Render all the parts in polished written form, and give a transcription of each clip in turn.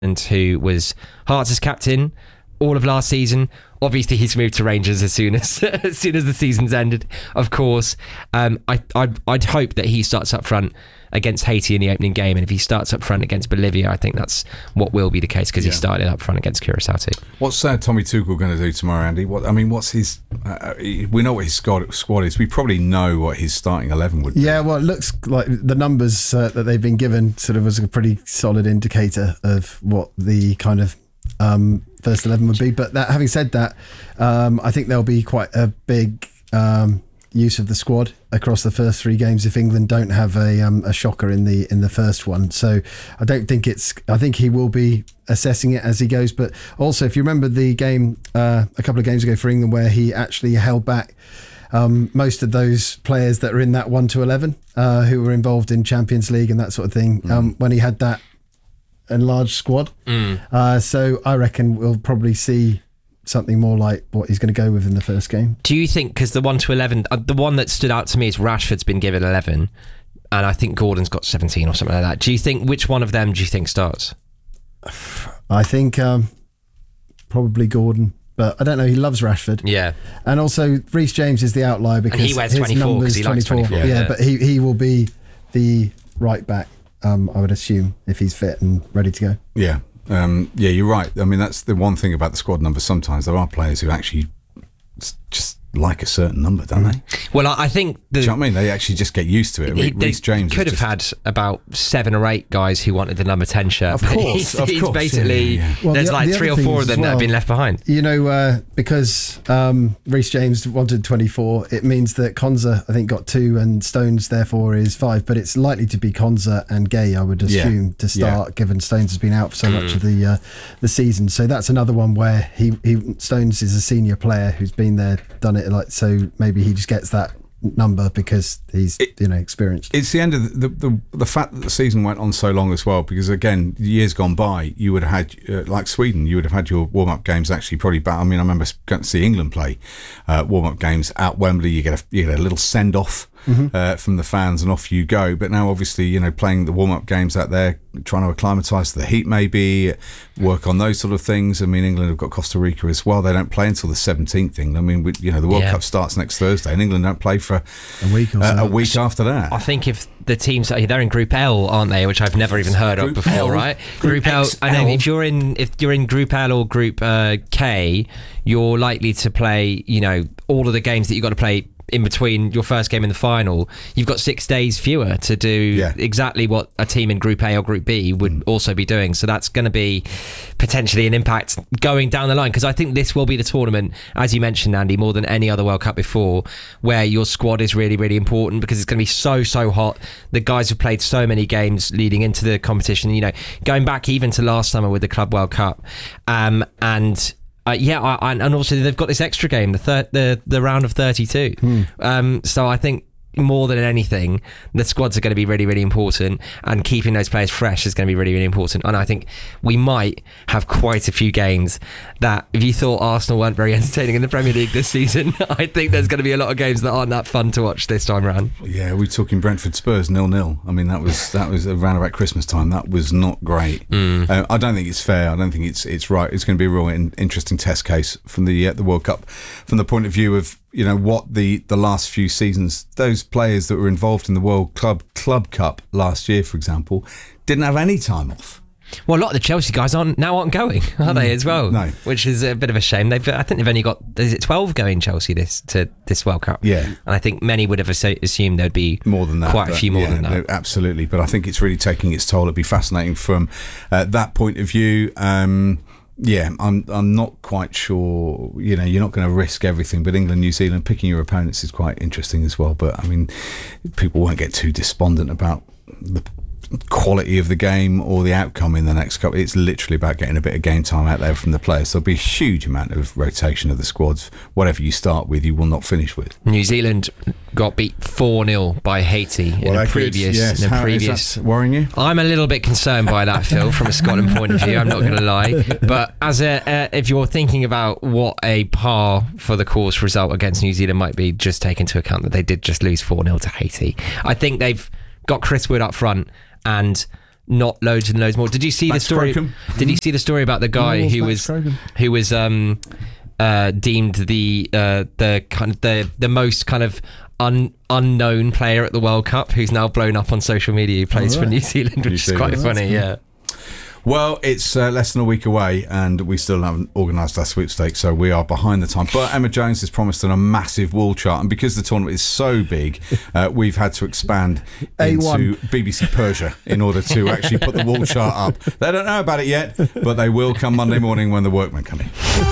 who was Hearts' captain all of last season. Obviously, he's moved to Rangers as soon as the season's ended. Of course, I'd hope that he starts up front against Haiti in the opening game, and if he starts up front against Bolivia, I think that's what will be the case, because he started up front against Curacao too. What's Tommy Tuchel going to do tomorrow, Andy? What's his? We know what his squad is. We probably know what his starting 11 would be. Yeah, well, it looks like the numbers that they've been given sort of was a pretty solid indicator of what the kind of first 11 would be. But having said that, I think there'll be quite a big use of the squad across the first 3 games if England don't have a shocker in the first one. So I don't think I think he will be assessing it as he goes. But also, if you remember the game a couple of games ago for England where he actually held back most of those players that are in that 1 to 11 who were involved in Champions League and that sort of thing, when he had that enlarged squad. So I reckon we'll probably see something more like what he's going to go with in the first game. Do you think, because the 1 to 11, the one that stood out to me is Rashford's been given 11, and I think Gordon's got 17 or something like that. Do you think, which one of them do you think starts? I think probably Gordon, but I don't know. He loves Rashford. Yeah. And also Reece James is the outlier because he wears 24 because he likes 24. Yeah, but he will be the right back, I would assume, if he's fit and ready to go. Yeah. You're right. I mean, that's the one thing about the squad number. Sometimes there are players who actually just like a certain number, don't they? Well, I think... Do you know what I mean? They actually just get used to it. Reece James could have had about 7 or 8 guys who wanted the number 10 shirt. Of course. He's basically... Yeah. Well, there's like 3 or 4 of them that have been left behind. You know, because Reece James wanted 24, it means that Konza, I think, got 2 and Stones, therefore, is 5. But it's likely to be Konza and Gay, I would assume, to start, given Stones has been out for so much of the season. So that's another one where Stones is a senior player who's been there, done it, so maybe he just gets that number because he's experienced. It's the end of the fact that the season went on so long as well, because again, years gone by, you would have had like Sweden, you would have had your warm-up games actually probably back. I mean, I remember going to see England play warm-up games at Wembley. You get a little send-off from the fans and off you go. But now obviously, playing the warm-up games out there, trying to acclimatise to the heat, maybe work on those sort of things. I mean, England have got Costa Rica as well. They don't play until the 17th. England. I mean, the World Cup starts next Thursday, and England don't play for a week after that. I think if the teams they're in Group L, aren't they? Which I've never even heard of before, L, right? Group L. I know if you're in Group L or Group K, you're likely to play all of the games that you've got to play in between your first game and the final. You've got 6 days fewer to do exactly what a team in Group A or Group B would also be doing. So that's going to be potentially an impact going down the line, because I think this will be the tournament, as you mentioned, Andy, more than any other World Cup before, where your squad is really, really important, because it's going to be so hot. The guys have played so many games leading into the competition, going back even to last summer with the Club World Cup, and also they've got this extra game, the round of 32. So I think more than anything, the squads are going to be really, really important, and keeping those players fresh is going to be really, really important. And I think we might have quite a few games that, if you thought Arsenal weren't very entertaining in the Premier League this season, I think there's going to be a lot of games that aren't that fun to watch this time around. Yeah, we're talking Brentford Spurs 0-0. I mean, that was around about Christmas time. That was not great. I don't think it's fair. I don't think it's right. It's going to be a real interesting test case from the World Cup, from the point of view of what the last few seasons, those players that were involved in the World Club Cup last year, for example, didn't have any time off. Well, a lot of the Chelsea guys aren't going, are they, as well? No. Which is a bit of a shame. I think they've only got, is it 12 going Chelsea this World Cup? Yeah. And I think many would have assumed there'd be more than that, quite a few more than that. No, absolutely. But I think it's really taking its toll. It'd be fascinating from that point of view. I'm not quite sure. You're not going to risk everything, but England, New Zealand, picking your opponents is quite interesting as well. But I mean, people won't get too despondent about the quality of the game or the outcome in the next couple. It's literally about getting a bit of game time out there from the players. There'll be a huge amount of rotation of the squads. Whatever you start with, you will not finish with. New Zealand got beat 4-0 by Haiti in a previous. Is that worrying you? I'm a little bit concerned by that, Phil, from a Scotland point of view. I'm not going to lie, but as if you're thinking about what a par for the course result against New Zealand might be, just take into account that they did just lose 4-0 to Haiti. I think they've got Chris Wood up front, and not loads and loads more. Did you see Max the story? Crocombe? Did you see the story about the guy who was deemed the most kind of unknown player at the World Cup, who's now blown up on social media, who plays for New Zealand, which is quite funny. Yeah. Well, it's less than a week away and we still haven't organised our sweepstakes, so we are behind the time. But Emma Jones has promised a massive wall chart, and because the tournament is so big, we've had to expand into BBC Persia in order to actually put the wall chart up. They don't know about it yet, but they will come Monday morning when the workmen come in.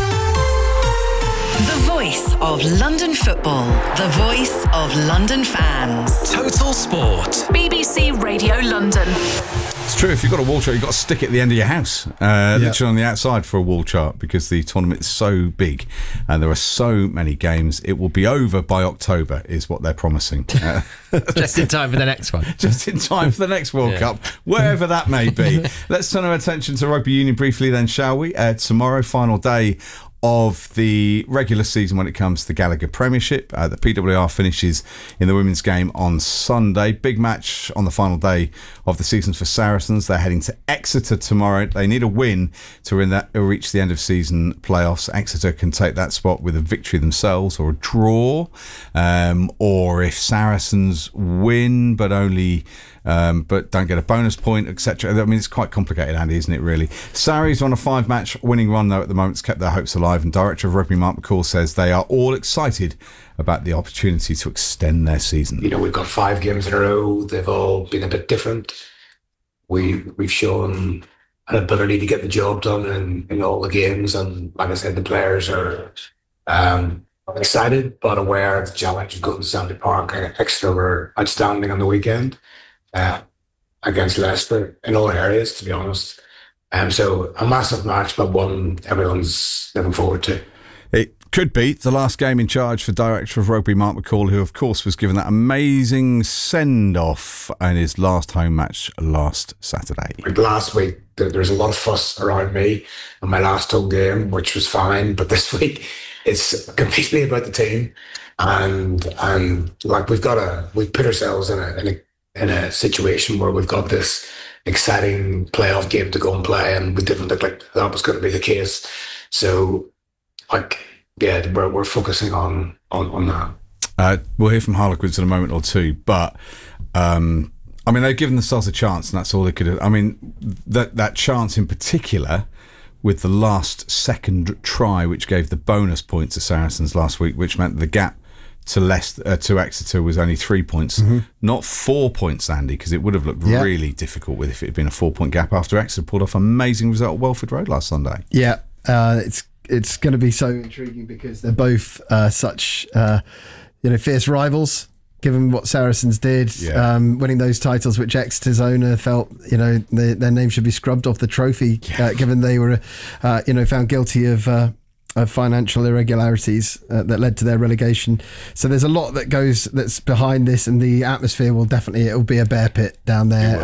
The voice of London football. The voice of London fans. Total Sport. BBC Radio London. It's true, if you've got a wall chart, you've got to stick it at the end of your house, literally on the outside for a wall chart, because the tournament is so big and there are so many games. It will be over by October, is what they're promising. Just in time for the next one. Just in time for the next World Cup, wherever that may be. Let's turn our attention to rugby union briefly then, shall we? Tomorrow, final day of the regular season when it comes to the Gallagher Premiership. The PWR finishes in the women's game on Sunday. Big match on the final day of the season for Saracens. They're heading to Exeter tomorrow. They need a win to reach the end of season playoffs. Exeter can take that spot with a victory themselves or a draw, or if Saracens win but don't get a bonus point, etc. I mean, it's quite complicated, Andy, isn't it, really? Sarries on a 5-match winning run, though, at the moment. It's kept their hopes alive, and Director of Rugby Mark McCall says they are all excited about the opportunity to extend their season. You know, we've got 5 games in a row. They've all been a bit different. We've shown an ability to get the job done in all the games, and like I said, the players are excited but aware of the challenge of going to Sandy Park. Exeter were outstanding on the weekend against Leicester in all areas, to be honest. So a massive match, but one everyone's looking forward to. It could be the last game in charge for Director of Rugby Mark McCall, who of course was given that amazing send-off in his last home match last Saturday. Last week there was a lot of fuss around me in my last home game, which was fine, but this week it's completely about the team, and like we've put ourselves in a situation where we've got this exciting playoff game to go and play, and we didn't look like that was going to be the case. So, we're focusing on that. We'll hear from Harlequins in a moment or two, but I mean, they've given themselves a chance, and that's all they could have. I mean, that chance in particular, with the last second try, which gave the bonus point to Saracens last week, which meant the gap to Exeter was only 3 points, not 4 points, Andy, because it would have looked really difficult if it had been a 4-point gap after Exeter pulled off an amazing result at Welford Road last Sunday. Yeah, it's going to be so intriguing because they're both such fierce rivals. Given what Saracens did, winning those titles, which Exeter's owner felt, their name should be scrubbed off the trophy, given they were, found guilty of financial irregularities that led to their relegation. So there's a lot that's behind this, and the atmosphere it'll be a bear pit down there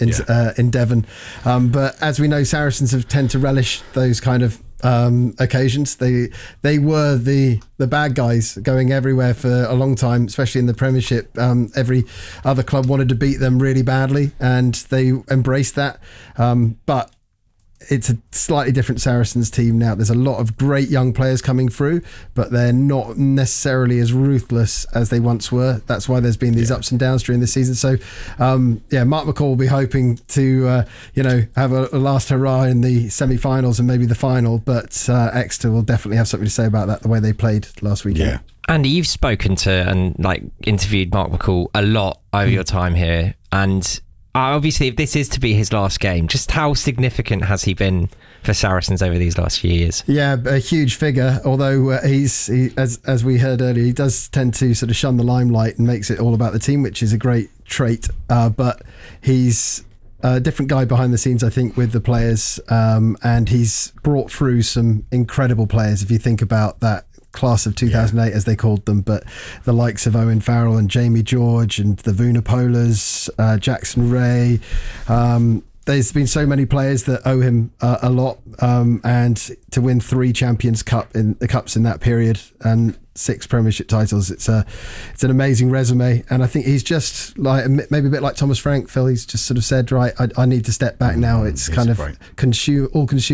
in Devon. But as we know, Saracens tend to relish those kind of occasions. They were the bad guys going everywhere for a long time, especially in the Premiership. Every other club wanted to beat them really badly, and they embraced that. But it's a slightly different Saracens team now. There's a lot of great young players coming through, but they're not necessarily as ruthless as they once were. That's why there's been these ups and downs during the season. So, Mark McCall will be hoping to, have a last hurrah in the semi-finals and maybe the final. But Exeter will definitely have something to say about that, the way they played last weekend. Yeah. Andy, you've spoken to and interviewed Mark McCall a lot over your time here, and obviously, if this is to be his last game, just how significant has he been for Saracens over these last few years? Yeah, a huge figure, although he, as we heard earlier, he does tend to sort of shun the limelight and makes it all about the team, which is a great trait. But he's a different guy behind the scenes, I think, with the players, and he's brought through some incredible players. If you think about that class of 2008 as they called them, but the likes of Owen Farrell and Jamie George and the Vunipolas, Jackson Ray, there's been so many players that owe him a lot, and to win 3 Champions Cups in that period and 6 Premiership titles, it's an amazing resume. And I think he's just like maybe a bit like Thomas Frank, Phil. He's just sort of said, right, I need to step back now. It's kind of all consumed